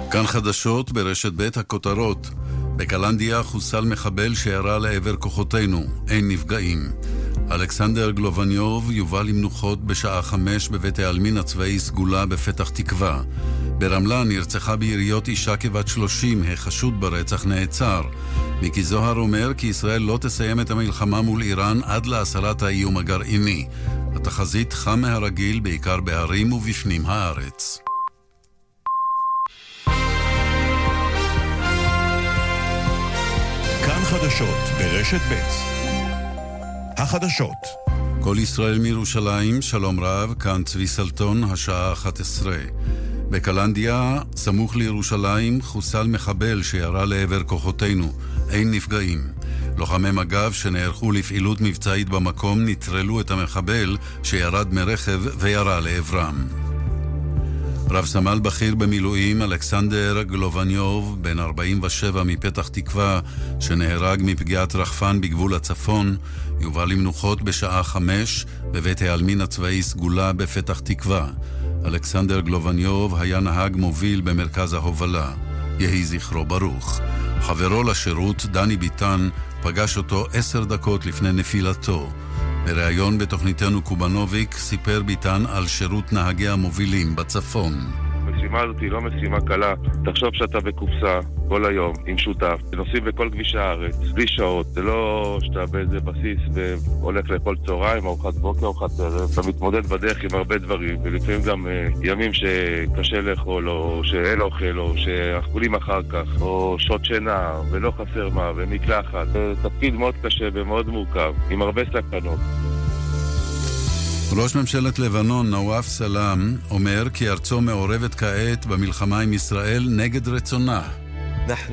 כאן חדשות ברשת בית הכותרות. בקלנדיה חוסל מחבל שירה לעבר כוחותינו, אין נפגעים. אלכסנדר גלובניוב יובא למנוחות בשעה 5 בבית העלמין הצבאי סגולה בפתח תקווה. ברמלה נרצחה ביריות אישה כבת 30, החשוד ברצח נעצר. מיקי זוהר אומר כי ישראל לא תסיים את המלחמה מול איראן עד להסרת האיום הגרעיני. התחזית חם מהרגיל בעיקר בהרים ובפנים הארץ. כאן חדשות ברשת ב'. החדשות. כל ישראל מירושלים, שלום רב, כאן צבי סלטון, השעה 11. בקלנדיה, סמוך לירושלים, חוסל מחבל שירה לעבר כוחותינו, אין נפגעים. לוחמי מג"ב שנערכו לפעילות מבצעית במקום נטרלו את המחבל שירד מרכב וירה לעברם. רב סמל בכיר במילואים אלכסנדר גלובניוב, בן 47 מפתח תקווה, שנהרג מפגיעת רחפן בגבול הצפון, יובא למנוחות בשעה 5 בבית העלמין הצבאי סגולה בפתח תקווה. אלכסנדר גלובניוב היה נהג מוביל במרכז ההובלה. יהי זכרו ברוך. חברו לשירות, דני ביטן, פגש אותו 10 דקות לפני נפילתו. בריאיון בתוכניתנו קובנוביק סיפר ביטן על שירות נהגי המובילים בצפון. המשימה הזאת היא לא משימה קלה. תחשוב שאתה בקופסה כל היום עם שותף, נוסעים בכל כביש הארץ, בלי שעות. זה לא שאתה באיזה בסיס והולך לאכול צהריים, ארוחת בוקר, ארוחת ערב. אתה מתמודד בדרך עם הרבה דברים, ולפעמים גם ימים שקשה לאכול, או שאין אוכל, או שאכולים אחר כך, או שעות שינה, ולא חסר מה, ומקלחת. זה תפקיד מאוד קשה ומאוד מורכב, עם הרבה סכנות. ראש ממשלת לבנון נואף סלאם אומר כי ארצו מעורבת כעת במלחמה עם ישראל נגד רצונה. نحن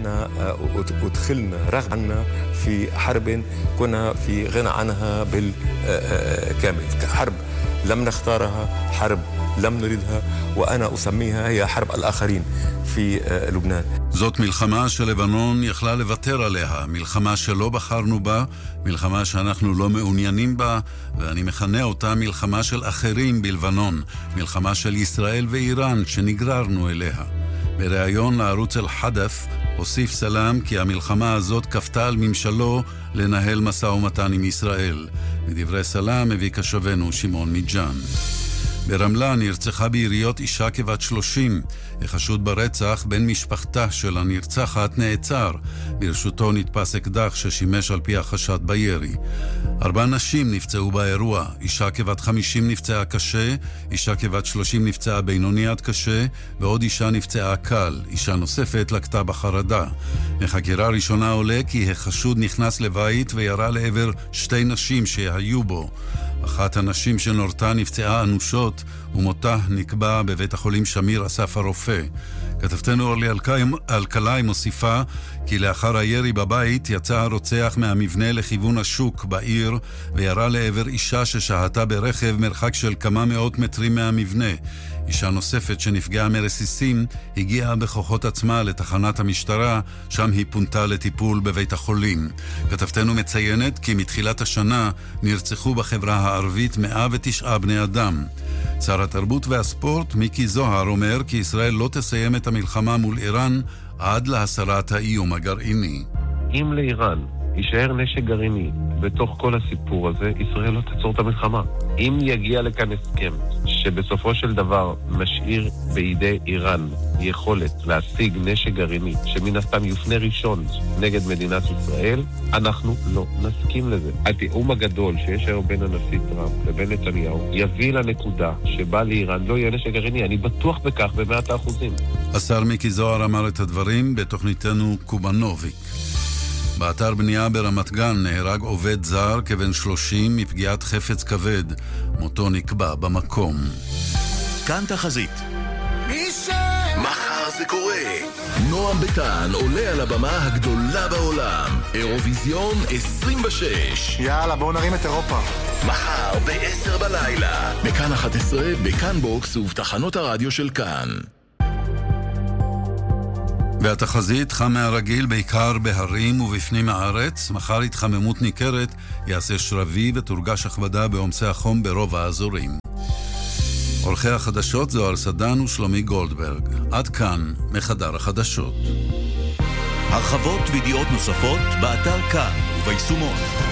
ادخلنا رغم عنا في حرب كنا في غنى عنها بالكامل. حرب لم نختارها، حرب لم نريدها، وأنا أسميها هي حرب الآخرين في لبنان. זאת מלחמה שלבנון יכלה לוותר עליה, מלחמה שלא בחרנו בה, מלחמה שאנחנו לא מעוניינים בה, ואני מכנה אותה מלחמה של אחרים בלבנון, מלחמה של ישראל ואיראן שנגררנו אליה. בריאיון לערוץ אל-חדף הוסיף סלאם כי המלחמה הזאת כפתה על ממשלו לנהל משא ומתן עם ישראל. מדברי סלאם מביא קשבנו שמעון מיג'אן. ברמלה נרצחה ביריות אישה כבת 30. החשוד ברצח בן משפחתה של הנרצחת נעצר. ברשותו נתפס אקדח ששימש על פי החשד בירי. 4 נשים נפצעו באירוע. אישה כבת 50 נפצעה קשה, אישה כבת 30 נפצעה בינוני עד קשה, ועוד אישה נפצעה קל. אישה נוספת לקטה בחרדה. מחקירה ראשונה עולה כי החשוד נכנס לבית וירה לעבר 2 נשים שהיו בו. אחת הנשים שנורתה נפצעה אנושות ומותה נקבע בבית החולים שמיר אסף הרופא. כתבתנו אורלי אלקלעי מוסיפה כי לאחר הירי בבית יצא הרוצח מהמבנה לכיוון השוק בעיר וירה לעבר אישה ששהתה ברכב מרחק של כמה מאות מטרים מהמבנה. אישה נוספת שנפגעה מרסיסים הגיעה בכוחות עצמה לתחנת המשטרה, שם היא פונתה לטיפול בבית החולים. כתבתנו מציינת כי מתחילת השנה נרצחו בחברה הערבית 109 בני אדם. שר התרבות והספורט מיקי זוהר אומר כי ישראל לא תסיים את המלחמה מול איראן עד להסרת האיום הגרעיני. אם לאיראן יישאר נשק גרעיני בתוך כל הסיפור הזה, ישראל לא תעצור את המלחמה. אם יגיע לכאן הסכם שבסופו של דבר משאיר בידי איראן יכולת להשיג נשק גרעיני שמן הסתם יופנה ראשון נגד מדינת ישראל, אנחנו לא נסכים לזה. התיאום הגדול שיש היום בין הנשיא טראמפ לבין נתניהו יביא לנקודה שבה לאיראן לא יהיה נשק גרעיני. אני בטוח בכך ב100%. השר מיקי זוהר אמר את הדברים בתוכניתנו קובנוביק. באתר בנייה ברמת גן נהרג עובד זר כבן 30 מפגיעת חפץ כבד. מותו נקבע במקום. כאן תחזית. מחר זה קורה. נועם ביטן עולה על הבמה הגדולה בעולם. אירוויזיון 26. יאללה, בואו נרים את אירופה. מחר ב-10 בלילה. בכאן 11, בכאן בוקס ובתחנות הרדיו של כאן. והתחזית חם מהרגיל בעיקר בהרים ובפנים הארץ. מחר התחממות ניכרת, יעשה שרבי ותורגש הכבדה בעומסי החום ברוב האזורים. עורכי החדשות זו על סדן ושלומי גולדברג. עד כאן מחדר החדשות. הרחבות וידיעות נוספות באתר כאן וביישומון.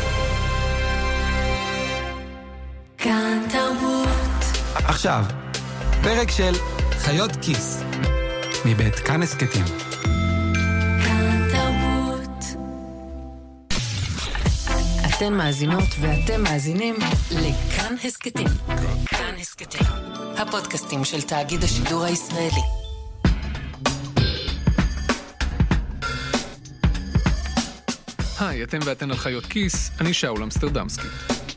כאן תרבות. עכשיו, פרק של חיות כיס, מבית כאן הסקטים. כאן תרבות. אתן מאזינות ואתם מאזינים לכאן הסקטים. כאן הסקטים, הפודקאסטים של תאגיד השידור הישראלי. היי, אתם ואתן על חיות כיס, אני שאול אמסטרדמסקי.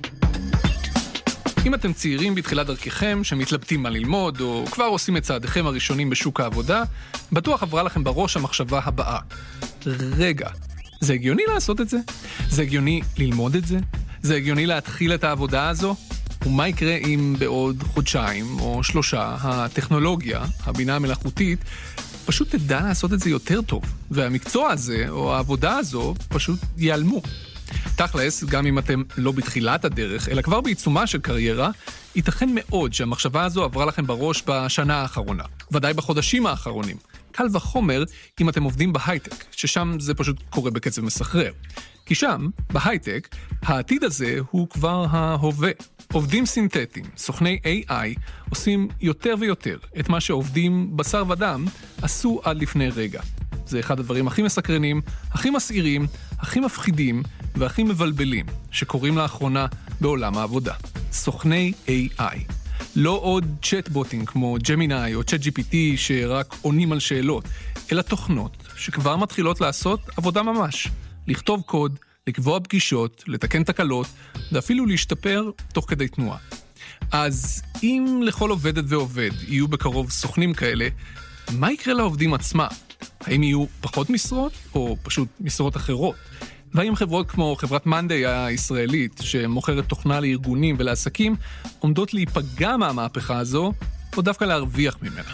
אם אתם צעירים בתחילת דרככם, שמתלבטים מה ללמוד, או כבר עושים את צעדיכם הראשונים בשוק העבודה, בטוח עברה לכם בראש המחשבה הבאה. רגע, זה הגיוני לעשות את זה? זה הגיוני ללמוד את זה? זה הגיוני להתחיל את העבודה הזו? ומה יקרה אם בעוד חודשיים או 3 הטכנולוגיה, הבינה המלאכותית, פשוט תדע לעשות את זה יותר טוב, והמקצוע הזה או העבודה הזו פשוט ייעלמו. תכלס, גם אם אתם לא בתחילת הדרך, אלא כבר בעיצומה של קריירה, ייתכן מאוד שהמחשבה הזו עברה לכם בראש בשנה האחרונה, ודאי בחודשים האחרונים. קל וחומר אם אתם עובדים בהייטק, ששם זה פשוט קורה בקצב מסחרר. כי שם, בהייטק, העתיד הזה הוא כבר ההווה. עובדים סינתטיים, סוכני AI, עושים יותר ויותר את מה שעובדים בשר ודם עשו עד לפני רגע. זה אחד הדברים הכי מסקרנים, הכי מסעירים, הכי מפחידים והכי מבלבלים שקורים לאחרונה בעולם העבודה. סוכני AI. לא עוד צ'טבוטים כמו ג'מיני או ChatGPT שרק עונים על שאלות, אלא תוכנות שכבר מתחילות לעשות עבודה ממש. לכתוב קוד, לקבוע פגישות, לתקן תקלות, ואפילו להשתפר תוך כדי תנועה. אז אם לכל עובדת ועובד יהיו בקרוב סוכנים כאלה, מה יקרה לעובדים עצמה? האם יהיו פחות משרות או פשוט משרות אחרות? והאם חברות כמו חברת מאנדיי הישראלית, שמוכרת תוכנה לארגונים ולעסקים, עומדות להיפגע מהמהפכה הזו, או דווקא להרוויח ממנה?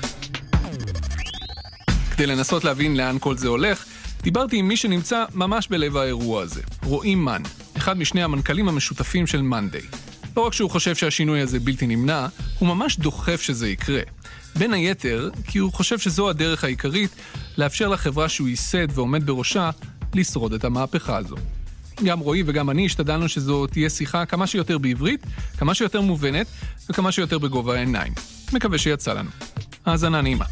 כדי לנסות להבין לאן כל זה הולך, דיברתי עם מי שנמצא ממש בלב האירוע הזה, רועי מן, אחד משני המנכ"לים המשותפים של מאנדיי. לא רק שהוא חושב שהשינוי הזה בלתי נמנע, הוא ממש דוחף שזה יקרה. בין היתר, כי הוא חושב שזו הדרך העיקרית לאפשר לחברה שהוא ייסד ועומד בראשה לשרוד את המהפכה הזו. גם רועי וגם אני השתדלנו שזו תהיה שיחה כמה שיותר בעברית, כמה שיותר מובנת וכמה שיותר בגובה העיניים. מקווה שיצא לנו. האזנה נעימה.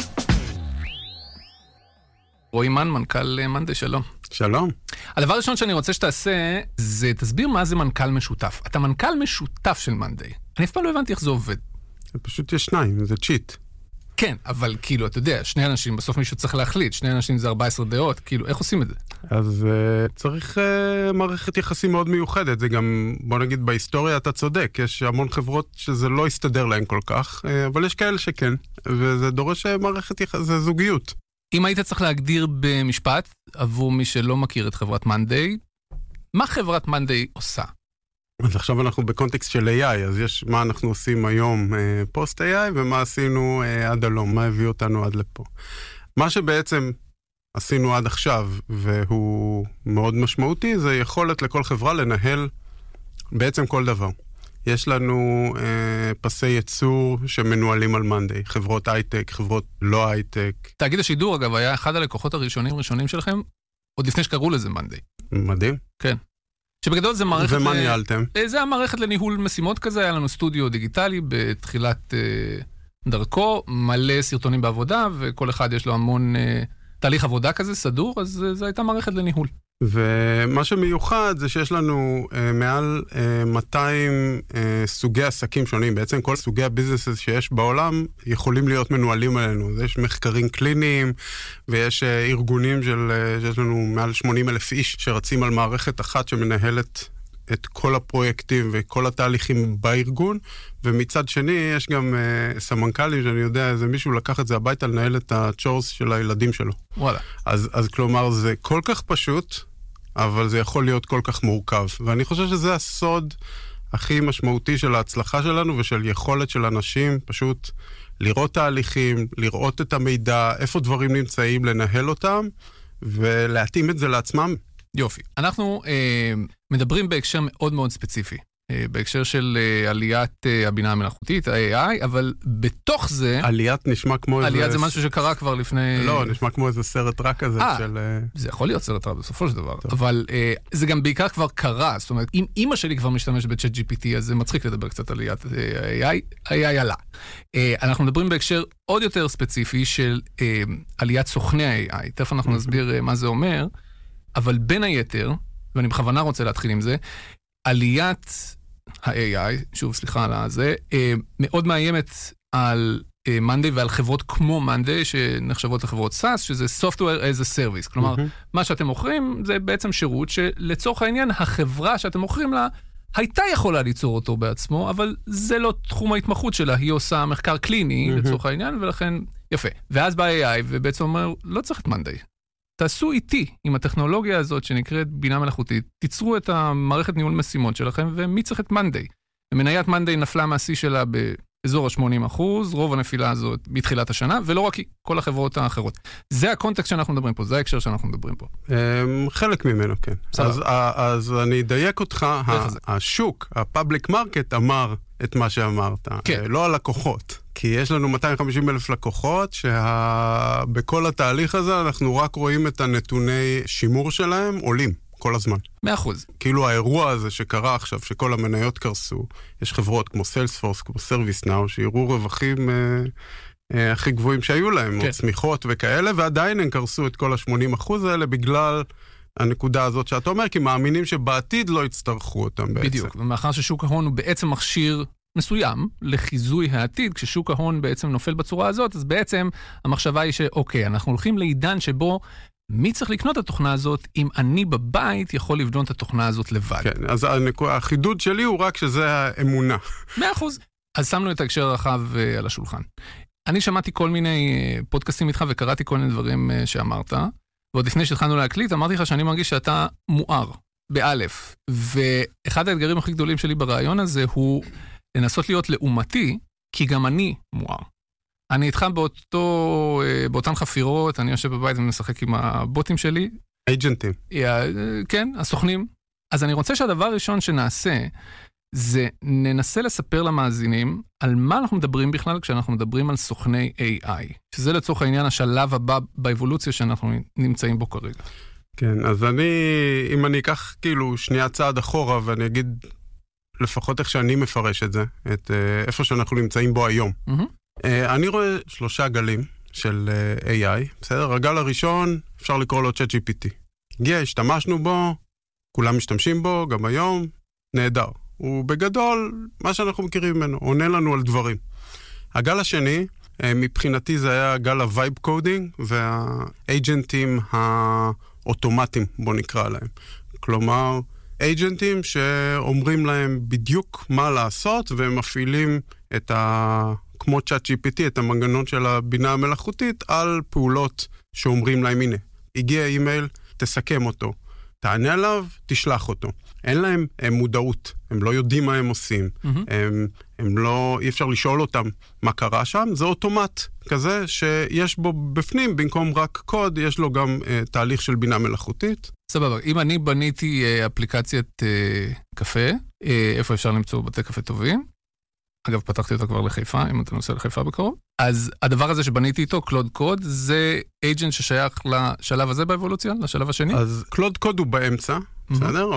רועי מן, מנכ"ל מאנדיי, שלום. שלום. הדבר הראשון שאני רוצה שתעשה, זה תסביר מה זה מנכ"ל משותף. אתה מנכ"ל משותף של מאנדיי. אני אף פעם לא הבנתי איך זה עובד. פשוט יש 2, זה צ'יט. כן, אבל כאילו, אתה יודע, 2 אנשים, בסוף מישהו צריך להחליט, 2 אנשים זה 14 דעות, כאילו, איך עושים את זה? אז צריך מערכת יחסים מאוד מיוחדת, זה גם, בוא נגיד, בהיסטוריה אתה צודק, יש המון חברות שזה לא יסתדר להן כל כך, אבל יש כאלה שכן, וזה דורש מערכת יחסים, זה זוגיות. אם היית צריך להגדיר במשפט, עבור מי שלא מכיר את חברת מאנדיי, מה חברת מאנדיי עושה? אז עכשיו אנחנו בקונטקסט של AI, אז יש מה אנחנו עושים היום פוסט AI, ומה עשינו עד הלום, מה הביא אותנו עד לפה. מה שבעצם עשינו עד עכשיו, והוא מאוד משמעותי, זה יכולת לכל חברה לנהל בעצם כל דבר. יש לנו פסי ייצור שמנוהלים על מאנדיי, חברות הייטק, חברות לא הייטק. תאגיד השידור, אגב, היה אחד הלקוחות הראשונים שלכם, עוד לפני שקראו לזה מאנדיי. מדהים. כן. שבגדול זה מערכת... ומה ניהלתם? זה המערכת לניהול משימות כזה, היה לנו סטודיו דיגיטלי בתחילת דרכו, מלא סרטונים בעבודה, וכל אחד יש לו המון תהליך עבודה כזה סדור, אז זו הייתה מערכת לניהול. ומה שמיוחד זה שיש לנו מעל 200 סוגי עסקים שונים, בעצם כל סוגי הביזנסס שיש בעולם יכולים להיות מנוהלים עלינו. יש מחקרים קליניים ויש ארגונים שיש לנו מעל 80,000 איש שרצים על מערכת אחת שמנהלת את כל הפרויקטים וכל התהליכים בארגון, ומצד שני יש גם סמנכ"לים שאני יודע, איזה מישהו לקח את זה הביתה לנהל את הצ'ורס של הילדים שלו. וואלה. אז כלומר זה כל כך פשוט, אבל זה יכול להיות כל כך מורכב. ואני חושב שזה הסוד הכי משמעותי של ההצלחה שלנו ושל יכולת של אנשים פשוט לראות תהליכים, לראות את המידע, איפה דברים נמצאים, לנהל אותם ולהתאים את זה לעצמם. יופי. אנחנו מדברים בהקשר מאוד מאוד ספציפי. בהקשר של עליית הבינה המלאכותית, ה-AI, אבל בתוך זה... עליית נשמע כמו איזה... עליית זה משהו שקרה כבר לפני... לא, נשמע כמו איזה סרט רע כזה של... זה יכול להיות סרט רע בסופו של דבר, אבל זה גם בעיקר כבר קרה, זאת אומרת, אם אמא שלי כבר משתמשת בצ'אט GPT, אז זה מצחיק לדבר קצת על עליית ה-AI עלה. אנחנו מדברים בהקשר עוד יותר ספציפי של עליית סוכני ה-AI, תכף אנחנו נסביר מה זה אומר, אבל בין היתר, ואני בכוונה רוצה להתחיל עם זה, עליית ה-AI, שוב סליחה על זה, מאוד מאיימת על Monday ועל חברות כמו Monday, שנחשבות לחברות SaaS, שזה Software as a Service. כלומר, מה שאתם מוכרים זה בעצם שירות שלצורך העניין, החברה שאתם מוכרים לה, הייתה יכולה ליצור אותו בעצמו, אבל זה לא תחום ההתמחות שלה, היא עושה מחקר קליני לצורך העניין, ולכן יפה. ואז בא AI ובעצם אומר, לא צריך את Monday. תעשו איתי עם הטכנולוגיה הזאת שנקראת בינה מלאכותית, תיצרו את המערכת ניהול משימות שלכם, ומי צריך את Monday? ומניית Monday נפלה מהשיא שלה באזור ה-80%, רוב הנפילה הזאת בתחילת השנה, ולא רק כל החברות האחרות. זה הקונטקסט שאנחנו מדברים פה, זה ההקשר שאנחנו מדברים פה. חלק ממנו, כן. אז אני אדייק אותך, השוק, הפאבליק מרקט אמר את מה שאמרת, לא הלקוחות. כי יש לנו 250,000 לקוחות, שבכל התהליך הזה אנחנו רק רואים את הנתוני שימור שלהם עולים כל הזמן. 100%. כאילו האירוע הזה שקרה עכשיו, שכל המניות קרסו, יש חברות כמו Salesforce, כמו ServiceNow, שיראו רווחים הכי גבוהים שהיו להם, או צמיחות וכאלה, ועדיין הם קרסו את כל ה-80% האלה בגלל הנקודה הזאת שאתה אומר, כי מאמינים שבעתיד לא יצטרכו אותם בעצם. בדיוק, ומאחר ששוק ההון הוא בעצם מכשיר מסוים לחיזוי העתיד, כששוק ההון בעצם נופל בצורה הזאת, אז בעצם המחשבה היא שאוקיי, אנחנו הולכים לעידן שבו מי צריך לקנות את התוכנה הזאת, אם אני בבית יכול לבנות את התוכנה הזאת לבד. כן, אז החידוד שלי הוא רק שזה האמונה. 100%. אז שמנו את ההקשר הרחב על השולחן. אני שמעתי כל מיני פודקאסטים איתך וקראתי כל מיני דברים שאמרת, ועוד לפני שהתחלנו להקליט, אמרתי לך שאני מרגיש שאתה מואר, באלף. ואחד האתגרים הכי גדולים שלי ברעיון הזה הוא לנסות להיות לעומתי, כי גם אני מואר. אני איתך באותן חפירות, אני יושב בבית ומשחק עם הבוטים שלי. אייג'נטים. כן, הסוכנים. אז אני רוצה שהדבר הראשון שנעשה, זה ננסה לספר למאזינים על מה אנחנו מדברים בכלל כשאנחנו מדברים על סוכני AI, שזה לצורך העניין השלב הבא באבולוציה שאנחנו נמצאים בו כרגע. כן, אז אם אני אקח כאילו שנייה צעד אחורה ואני אגיד לפחות איך שאני מפרש את זה, את איפה שאנחנו נמצאים בו היום. אני רואה 3 גלים של AI, בסדר? הגל הראשון, אפשר לקרוא לו צ'אט GPT. הגיע, השתמשנו בו, כולם משתמשים בו, גם היום, נהדר. הוא בגדול, מה שאנחנו מכירים ממנו, עונה לנו על דברים. הגל השני, מבחינתי זה היה גל הווייב קודינג, והאג'נטים האוטומטיים, בוא נקרא להם. כלומר, אג'נטים שאומרים להם בדיוק מה לעשות, והם מפעילים את כמו צ'אט GPT, את המנגנון של הבינה המלאכותית, על פעולות שאומרים להם, הנה, הגיע אימייל, תסכם אותו, תענה עליו, תשלח אותו. אין להם מודעות, הם לא יודעים מה הם עושים, הם לא, אי אפשר לשאול אותם מה קרה שם, זה אוטומט כזה שיש בו בפנים, במקום רק קוד, יש לו גם תהליך של בינה מלאכותית. סבבה, אם אני בניתי אפליקציית קפה, איפה אפשר למצוא בתי קפה טובים? אגב, פתחתי אותה כבר לחיפה, אם אתה נוסע לחיפה בקרוב. אז הדבר הזה שבניתי איתו, קלוד קוד, זה אייג'נט ששייך לשלב הזה באבולוציה, לשלב השני? אז קלוד קוד הוא באמצע, בסדר?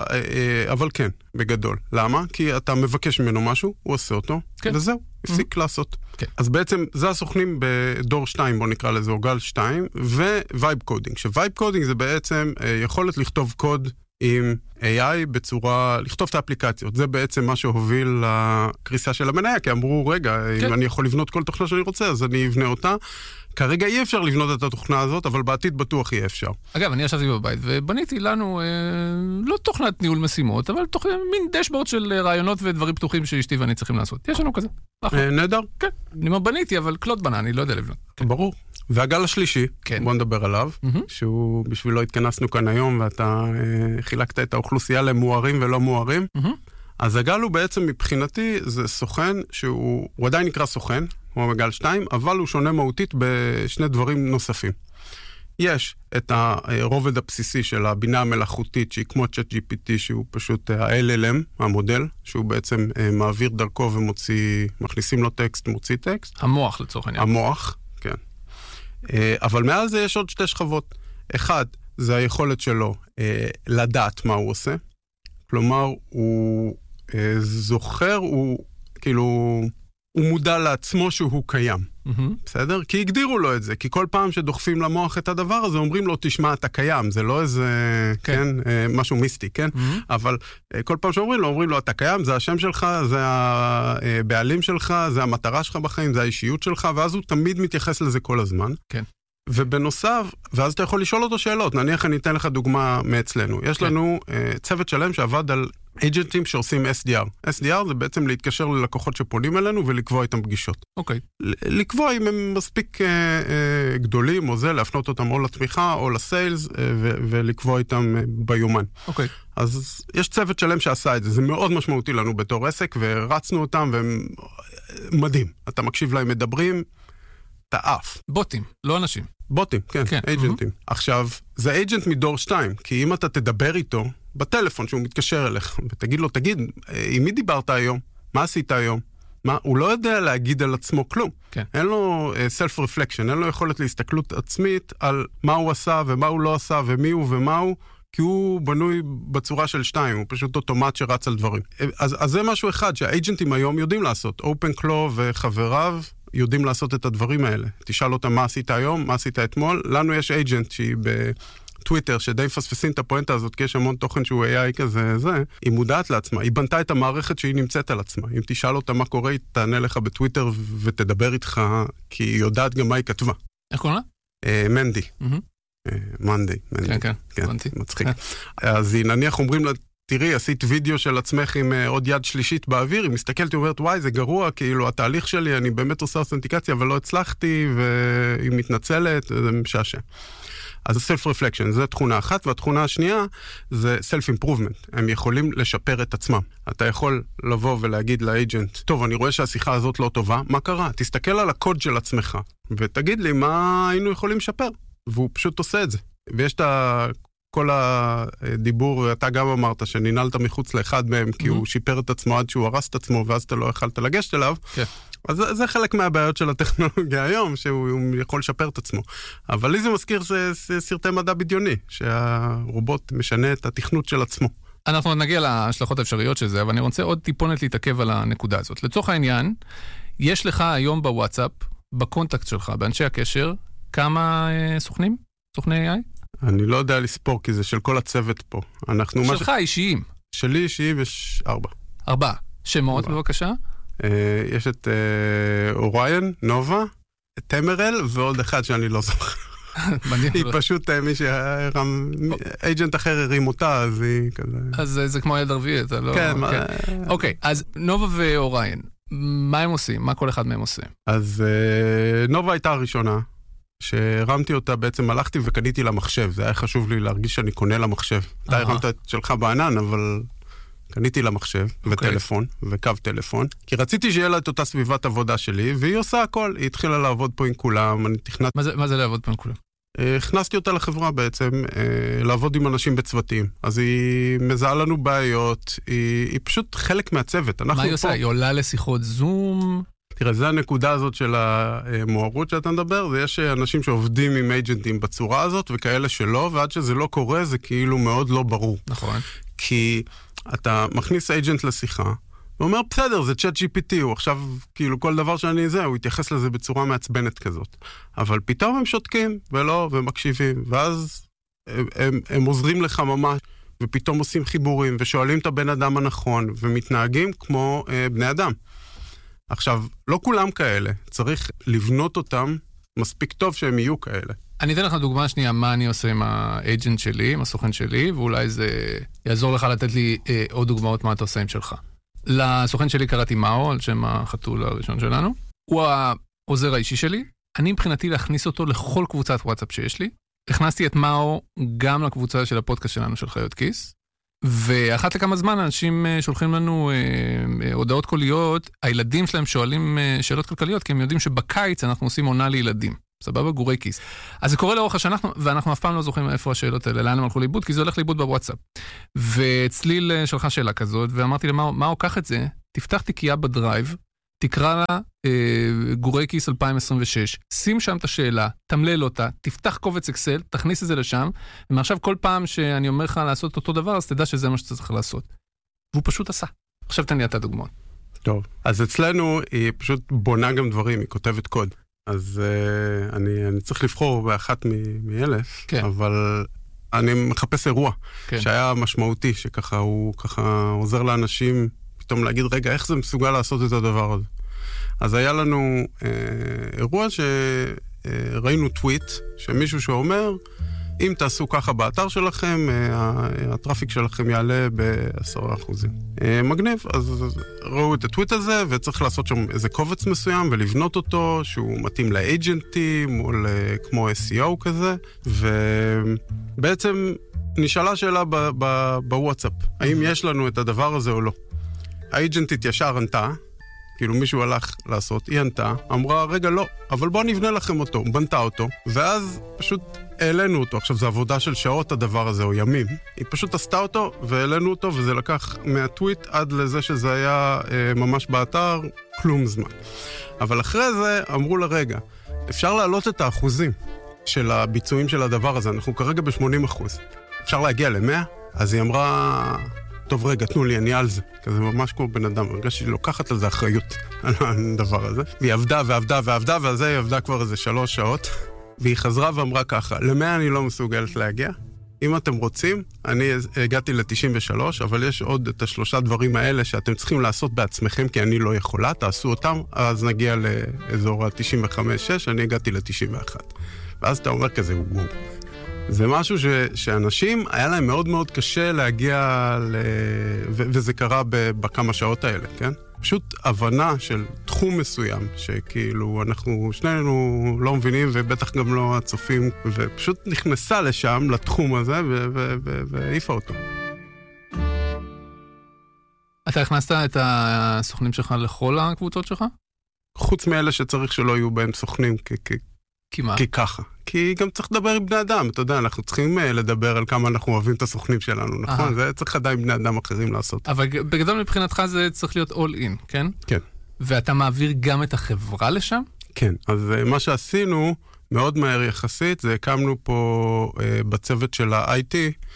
אבל כן, בגדול. למה? כי אתה מבקש ממנו משהו, הוא עושה אותו, וזהו, הפסיק לעשות. אז בעצם זה הסוכנים בדור 2, בוא נקרא לזה, או גל 2, ווייב קודינג. שווייב קודינג זה בעצם יכולת לכתוב קוד עם AI בצורה, לכתוב את האפליקציות. זה בעצם מה שהוביל לקריסה של המניה, כי אמרו, רגע, אם אני יכול לבנות כל תוכנה שאני רוצה, אז אני אבנה אותה. כרגע אי אפשר לבנות את התוכנה הזאת, אבל בעתיד בטוח יהיה אפשר. אגב, אני ישבתי בבית ובניתי לנו, לא תוכנת ניהול משימות, אבל מין דשבורד של רעיונות ודברים פתוחים שאשתי ואני צריכים לעשות. יש לנו כזה. נהדר. כן, אני אומר, בניתי, אבל קלוד בנה, אני לא יודע לבנות. ברור. והגל השלישי, בוא נדבר עליו, שהוא בשבילו התכנסנו כאן היום, ואתה חילקת את האוכלוסייה למוארים ולא מוארים. אז הגל הוא בעצם מבחינתי, זה סוכן שהוא עדיין נקרא סוכן, כמו בגל 2, אבל הוא שונה מהותית בשני דברים נוספים. יש את הרובד הבסיסי של הבינה המלאכותית, שהיא כמו ChatGPT, שהוא פשוט ה-LLM, המודל, שהוא בעצם מעביר דרכו ומוציא, מכניסים לו טקסט, מוציא טקסט. המוח לצורך העניין. המוח, כן. אבל מעל זה יש עוד שתי שכבות. אחד, זה היכולת שלו לדעת מה הוא עושה. כלומר, הוא זוכר, הוא כאילו, הוא מודע לעצמו שהוא קיים. בסדר? כי הגדירו לו את זה, כי כל פעם שדוחפים למוח את הדבר הזה, אומרים לו, תשמע, אתה קיים, זה לא איזה, כן, משהו מיסטי, כן? אבל כל פעם שאומרים לו, אתה קיים, זה השם שלך, זה הבעלים שלך, זה המטרה שלך בחיים, זה האישיות שלך, ואז הוא תמיד מתייחס לזה כל הזמן. כן. ובנוסף, ואז אתה יכול לשאול אותו שאלות, נניח אני אתן לך דוגמה מאצלנו. יש לנו צוות שלם שעבד על אייג'נטים שעושים SDR. SDR זה בעצם להתקשר ללקוחות שפונים אלינו ולקבוע איתם פגישות. אוקיי. לקבוע אם הם מספיק גדולים או זה, להפנות אותם או לתמיכה או לסיילס ולקבוע איתם ביומן. אוקיי. אז יש צוות שלם שעשה את זה, זה מאוד משמעותי לנו בתור עסק, ורצנו אותם והם מדהים. אתה מקשיב להם מדברים, אתה אף. בוטים, לא אנשים. בוטים, כן, אייג'נטים. עכשיו, זה אייג'נט מדור 2, כי אם אתה תדבר איתו בטלפון שהוא מתקשר אליך, ותגיד לו, תגיד, עם מי דיברת היום? מה עשית היום? הוא לא יודע להגיד על עצמו כלום. כן. אין לו self-reflection, אין לו יכולת להסתכלות עצמית על מה הוא עשה ומה הוא לא עשה ומי הוא ומה הוא, כי הוא בנוי בצורה של 2, הוא פשוט אוטומט שרץ על דברים. אז זה משהו אחד שהאייג'נטים היום יודעים לעשות. OpenClaw וחבריו יודעים לעשות את הדברים האלה. תשאל אותם מה עשית היום, מה עשית אתמול. לנו יש אייג'נט שהיא בטוויטר, שדי פספסים את הפואנטה הזאת, כי יש המון תוכן שהוא AI כזה, היא מודעת לעצמה. היא בנתה את המערכת שהיא נמצאת על עצמה. אם תשאל אותה מה קורה, היא תענה לך בטוויטר ותדבר איתך, כי היא יודעת גם מה היא כתבה. איך קוראים לה? מנדי. מנדי. כן, מצחיק. אז היא נניח אומרים לה, תראי, עשית וידאו של עצמך עם עוד יד שלישית באוויר, היא מסתכלת, היא אומרת, וואי, זה גרוע, כאילו, התהליך שלי, אני באמת עושה אותנטיקציה, אבל לא הצלחתי, והיא מתנצלת, זה משעשע. אז self-reflection, זו תכונה אחת, והתכונה השנייה זה self-improvement. הם יכולים לשפר את עצמם. אתה יכול לבוא ולהגיד לאייג'נט, טוב, אני רואה שהשיחה הזאת לא טובה, מה קרה? תסתכל על הקוד של עצמך, ותגיד לי מה היינו יכולים לשפר. והוא פשוט עושה את זה. ויש את כל הדיבור, אתה גם אמרת שננעלת מחוץ לאחד מהם, כי הוא שיפר את עצמו עד שהוא הרס את עצמו, ואז אתה לא יכלת לגשת אליו. כן. אז זה חלק מהבעיות של הטכנולוגיה היום, שהוא יכול לשפר את עצמו. אבל לי זה מזכיר, זה סרטי מדע בדיוני, שהרובוט משנה את התכנות של עצמו. אנחנו נגיע להשלכות האפשריות של זה, אבל אני רוצה עוד טיפונת להתעכב על הנקודה הזאת. לצורך העניין, יש לך היום בוואטסאפ, בקונטקט שלך, באנשי הקשר, כמה סוכנים? סוכני AI? אני לא יודע לספור, כי זה של כל הצוות פה. שלך אישיים? שלי אישיים יש 4. 4. שמות בבקשה? יש את אוריין, נובה, תמרל, ועוד אחד שאני לא זוכר. היא פשוט מי אייג'נט אחר הרים אותה, אז היא כזה... אז זה כמו ילד ערבי, אתה לא... כן. אוקיי, אז נובה ואוריין, מה הם עושים? מה כל אחד מהם עושה? אז נובה הייתה הראשונה, שהרמתי אותה, בעצם הלכתי וקניתי לה מחשב. זה היה חשוב לי להרגיש שאני קונה לה מחשב. אתה הרמת את שלך בענן, אבל קניתי לה מחשב וטלפון וקו טלפון, כי רציתי שיהיה לה את אותה סביבת עבודה שלי, והיא עושה הכל. היא התחילה לעבוד פה עם כולם, אני תכנת... מה זה לעבוד פה עם כולם? הכנסתי אותה לחברה בעצם, לעבוד עם אנשים בצוותים. אז היא מזהה לנו בעיות, היא פשוט חלק מהצוות. מה היא עושה? היא עולה לשיחות זום? תראה, זה הנקודה הזאת של המוערות שאתה מדבר, זה יש אנשים שעובדים עם אייג'נטים בצורה הזאת, וכאלה שלא, ועד שזה לא קורה, זה כאילו מאוד לא ברור. נכון. כי אתה מכניס אייג'נט לשיחה, ואומר, בסדר, זה ChatGPT, הוא עכשיו, כאילו, כל דבר שאני זה, הוא יתייחס לזה בצורה מעצבנת כזאת. אבל פתאום הם שותקים, ולא, ומקשיבים, ואז הם עוזרים לך ממש, ופתאום עושים חיבורים, ושואלים את הבן אדם הנכון, ומתנהגים כמו בני אדם. עכשיו, לא כולם כאלה, צריך לבנות אותם מספיק טוב שהם יהיו כאלה. אני אתן לך דוגמה שנייה, מה אני עושה עם האייג'נט שלי, עם הסוכן שלי, ואולי זה יעזור לך לתת לי עוד דוגמאות מה אתה עושה עם שלך. לסוכן שלי קראתי מאו, על שם החתול הראשון שלנו. הוא העוזר האישי שלי. אני מבחינתי להכניס אותו לכל קבוצת וואטסאפ שיש לי. הכנסתי את מאו גם לקבוצה של הפודקאסט שלנו של חיות כיס. ואחת לכמה זמן אנשים שולחים לנו הודעות קוליות, הילדים שלהם שואלים שאלות כלכליות, כי הם יודעים שבקיץ אנחנו עושים עונה לילדים. סבבה? גורי כיס. אז זה קורה לאורך השנה, ואנחנו אף פעם לא זוכרים איפה השאלות האלה, לאן הם הלכו לאיבוד, כי זה הולך לאיבוד בוואטסאפ. וצליל שלחה שאלה כזאת, ואמרתי לה, מה הוא קח את זה? תפתח תיקייה בדרייב, תקרא לה גורי כיס 2026, שים שם את השאלה, תמלל אותה, תפתח קובץ אקסל, תכניס את זה לשם, ומעכשיו כל פעם שאני אומר לך לעשות אותו דבר, אז תדע שזה מה שאתה צריך לעשות. והוא פשוט עשה. עכשיו תן לי את הדוגמאות. טוב, אז אצלנו היא פשוט בונה גם דברים, היא כותבת קוד. אז אני צריך לבחור באחת מאלף, כן. אבל אני מחפש אירוע, כן. שהיה משמעותי, שככה הוא ככה עוזר לאנשים פתאום להגיד, רגע, איך זה מסוגל לעשות את הדבר הזה? אז היה לנו אירוע שראינו טוויט, שמישהו שאומר, אם תעשו ככה באתר שלכם, הטראפיק שלכם יעלה ב10%. מגניב, אז ראו את הטוויט הזה, וצריך לעשות שם איזה קובץ מסוים, ולבנות אותו, שהוא מתאים לאג'נטים, או כמו SEO כזה, ובעצם נשאלה שאלה בוואטסאפ, האם יש לנו את הדבר הזה או לא. האג'נטית ישר ענתה, כאילו מישהו הלך לעשות, היא ענתה, אמרה, רגע לא, אבל בואו נבנה לכם אותו, בנתה אותו, ואז פשוט העלינו אותו. עכשיו, זו עבודה של שעות הדבר הזה, או ימים. היא פשוט עשתה אותו, והעלינו אותו, וזה לקח מהטוויט עד לזה שזה היה ממש באתר, כלום זמן. אבל אחרי זה אמרו לה, רגע, אפשר להעלות את האחוזים של הביצועים של הדבר הזה, אנחנו כרגע ב-80%. אפשר להגיע ל-100? אז היא אמרה, טוב רגע, תנו לי, אני על זה. כזה ממש כמו בן אדם, הרגע שהיא לוקחת על זה אחריות, על הדבר הזה. והיא עבדה ועבדה ועבדה, ועל זה היא עבדה כבר איזה 3 שעות. והיא חזרה ואמרה ככה, ל-100 אני לא מסוגלת להגיע. אם אתם רוצים, אני הגעתי ל-93, אבל יש עוד את 3 דברים האלה שאתם צריכים לעשות בעצמכם, כי אני לא יכולה, תעשו אותם, אז נגיע לאזור ה-95-6, אני הגעתי ל-91. ואז אתה אומר כזה, וואו. זה משהו שאנשים, היה להם מאוד מאוד קשה להגיע, וזה קרה בכמה שעות האלה, כן? פשוט הבנה של תחום מסוים, שכאילו אנחנו שנינו לא מבינים, ובטח גם לא הצופים, ופשוט נכנסה לשם, לתחום הזה, והעיפה אותו. אתה הכנסת את הסוכנים שלך לכל הקבוצות שלך? חוץ מאלה שצריך שלא יהיו בהם סוכנים, כי ככה. כי גם צריך לדבר עם בני אדם, אתה יודע, אנחנו צריכים לדבר על כמה אנחנו אוהבים את הסוכנים שלנו, נכון? זה צריך עדיין בני אדם אחרים לעשות. אבל בגדול מבחינתך זה צריך להיות all in, כן? כן. ואתה מעביר גם את החברה לשם? כן, אז מה שעשינו מאוד מהר יחסית, זה הקמנו פה בצוות של ה-IT,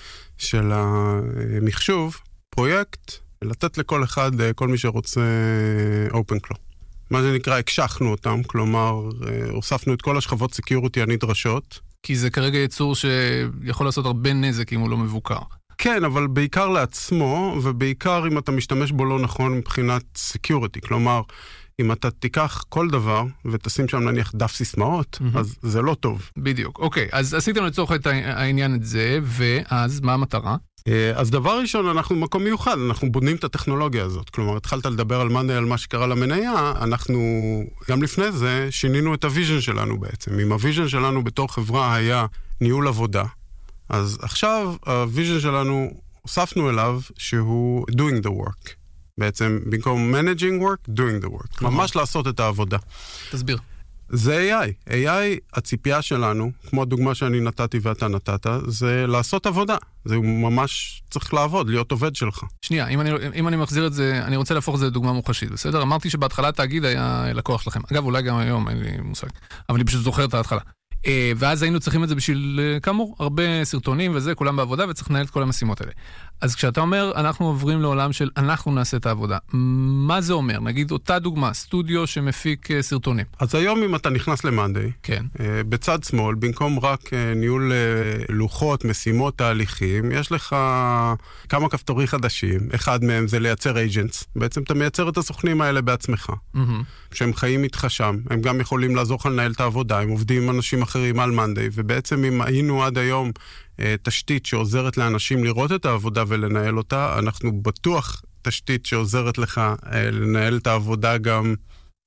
של המחשוב, פרויקט, לתת לכל אחד, כל מי שרוצה OpenClaw. מה זה נקרא, הקשחנו אותם, כלומר, הוספנו את כל השכבות סקיוריטי הנדרשות. כי זה כרגע יצור שיכול לעשות הרבה נזק אם הוא לא מבוקר. כן, אבל בעיקר לעצמו, ובעיקר אם אתה משתמש בו לא נכון מבחינת סקיוריטי. כלומר, אם אתה תיקח כל דבר ותשים שם נניח דף סיסמאות, אז זה לא טוב. בדיוק, אוקיי. אז עשיתם לצורך את העניין את זה, ואז מה המטרה? אז דבר ראשון, אנחנו במקום מיוחד, אנחנו בונים את הטכנולוגיה הזאת. כלומר, התחלת לדבר על מאנדיי, על מה שקרה למניה, אנחנו גם לפני זה שינינו את הוויז'ן שלנו בעצם. אם הוויז'ן שלנו בתור חברה היה ניהול עבודה, אז עכשיו הוויז'ן שלנו, הוספנו אליו שהוא doing the work. בעצם, במקום managing work, doing the work. ממש לעשות את העבודה. תסביר. זה AI. AI, הציפייה שלנו, כמו הדוגמה שאני נתתי ואתה נתת, זה לעשות עבודה. זה ממש צריך לעבוד, להיות עובד שלך. שנייה, אם אני מחזיר את זה, אני רוצה להפוך את זה לדוגמה מוחשית, בסדר? אמרתי שבהתחלה תאגיד היה לקוח שלכם. אגב, אולי גם היום, אין לי מושג. אבל אני פשוט זוכר את ההתחלה. ואז היינו צריכים את זה בשביל, כאמור, הרבה סרטונים וזה, כולם בעבודה, וצריך לנהל את כל המשימות האלה. אז כשאתה אומר, אנחנו עוברים לעולם של אנחנו נעשה את העבודה, מה זה אומר? נגיד אותה דוגמה, סטודיו שמפיק סרטונים. אז היום אם אתה נכנס למאנדיי, כן. בצד שמאל, במקום רק ניהול לוחות, משימות, תהליכים, יש לך כמה כפתורים חדשים, אחד מהם זה לייצר agents, בעצם אתה מייצר את הסוכנים האלה בעצמך, שהם חיים איתך שם, הם גם יכולים לעזור לך לנהל את העבודה, הם עובדים עם אנשים אחרים על מאנדיי, ובעצם אם היינו עד היום תשתית שעוזרת לאנשים לראות את העבודה ולנהל אותה, אנחנו בטוח תשתית שעוזרת לך לנהל את העבודה גם